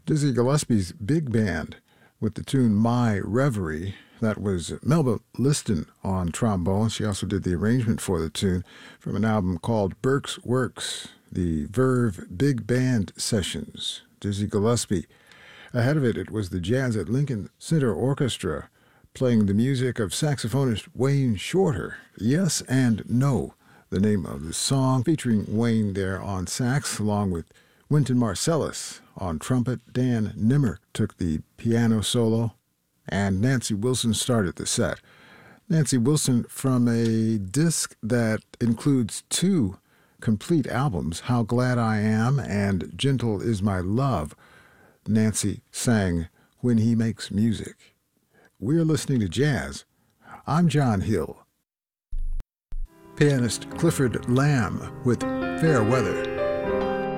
Dizzy Gillespie's big band with the tune My Reverie. That was Melba Liston on trombone. She also did the arrangement for the tune from an album called Burke's Works, the Verve Big Band Sessions. Dizzy Gillespie. Ahead of it, it was the Jazz at Lincoln Center Orchestra playing the music of saxophonist Wayne Shorter. Yes and No, the name of the song, featuring Wayne there on sax along with Wynton Marsalis on trumpet. Dan Nimmer took the piano solo, and Nancy Wilson started the set. Nancy Wilson from a disc that includes two complete albums, How Glad I Am and Gentle Is My Love. Nancy sang When He Makes Music. We're listening to jazz. I'm John Hill. Pianist Clifford Lamb with Fair Weather.